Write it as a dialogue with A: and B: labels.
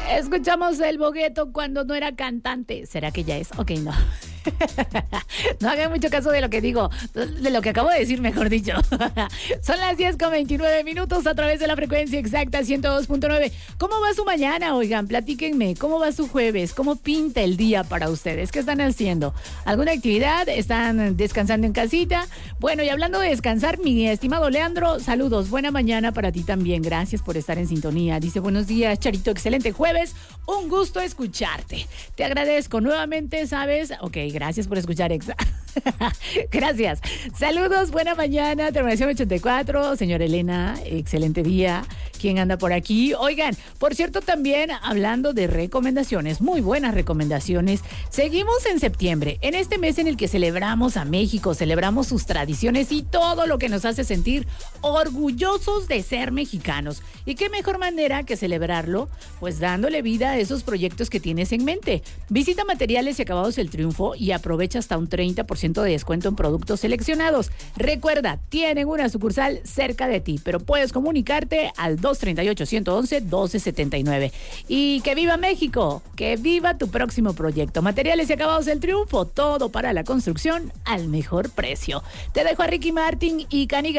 A: Escuchamos el Bogueto cuando no era cantante. ¿Será que ya es? Ok, no. No hagan mucho caso de lo que digo, de lo que acabo de decir, mejor dicho. Son las 10:29 a través de la frecuencia exacta 102.9. ¿Cómo va su mañana? Oigan, platíquenme, ¿cómo va su jueves? ¿Cómo pinta el día para ustedes? ¿Qué están haciendo? ¿Alguna actividad? ¿Están descansando en casita? Bueno, y hablando de descansar, mi estimado Leandro, saludos, buena mañana para ti también. Gracias por estar en sintonía. Dice, buenos días, Charito, excelente jueves. Un gusto escucharte. Te agradezco nuevamente, ¿sabes? Ok, gracias por escuchar, Exa. Gracias. Saludos, buena mañana, terminación 84. Señora Elena, excelente día. ¿Quién anda por aquí? Oigan, por cierto, también hablando de recomendaciones, muy buenas recomendaciones. Seguimos en septiembre, en este mes en el que celebramos a México, celebramos sus tradiciones y todo lo que nos hace sentir orgullosos de ser mexicanos. ¿Y qué mejor manera que celebrarlo? Pues dándole vida a esos proyectos que tienes en mente. Visita Materiales y Acabados El Triunfo y aprovecha hasta un 30% de descuento en productos seleccionados. Recuerda, tienen una sucursal cerca de ti, pero puedes comunicarte al 238-111-1279. Y que viva México, que viva tu próximo proyecto. Materiales y Acabados El Triunfo, todo para la construcción al mejor precio. Te dejo a Ricky Martin y Cani